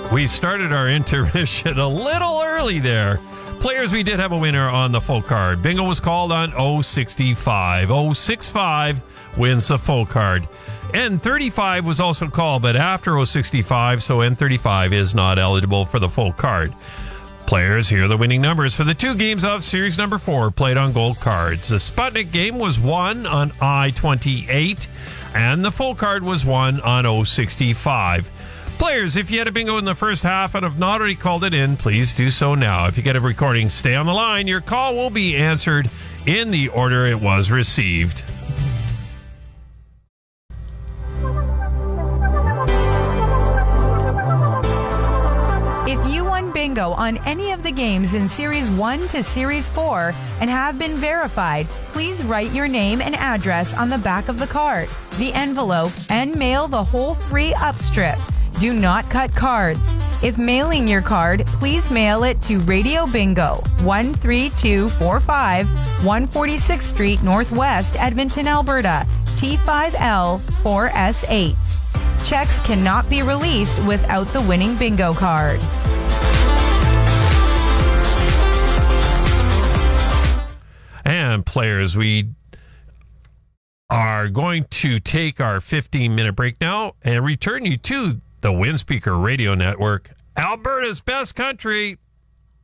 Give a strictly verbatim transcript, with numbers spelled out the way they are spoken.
We started our intermission a little early there. Players, we did have a winner on the full card. Bingo was called on oh sixty-five. oh sixty-five wins the full card. N thirty-five was also called, but after oh sixty-five, so N thirty-five is not eligible for the full card. Players, here are the winning numbers for the two games of series number four played on gold cards. The Sputnik game was won on I twenty-eight, and the full card was won on oh sixty-five. Players, if you had a bingo in the first half and have not already called it in, please do so now. If you get a recording, stay on the line. Your call will be answered in the order it was received. If you won bingo on any of the games in Series one to Series four and have been verified, please write your name and address on the back of the card, the envelope, and mail the whole three-up strip. Do not cut cards. If mailing your card, please mail it to Radio Bingo, one three two four five, one forty-sixth Street Northwest, Edmonton, Alberta, T five L four S eight. Checks cannot be released without the winning bingo card. And players, we are going to take our fifteen-minute break now and return you to the Windspeaker Radio Network, Alberta's best country.